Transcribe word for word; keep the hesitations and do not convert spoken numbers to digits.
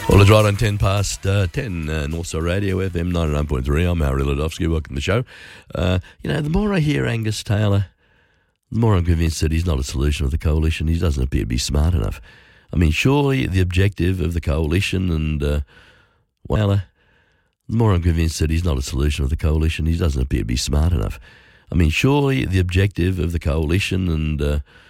Well, it's right on ten past uh, ten, uh, Northside Radio, F M ninety-nine point three. I'm Harry Ladovsky. Welcome to the show. Uh, you know, the more I hear Angus Taylor, the more I'm convinced that he's not a solution of the coalition. He doesn't appear to be smart enough. I mean, surely the objective of the coalition and, uh, well, uh, the more I'm convinced that he's not a solution of the coalition. He doesn't appear to be smart enough. I mean, surely the objective of the coalition and, uh,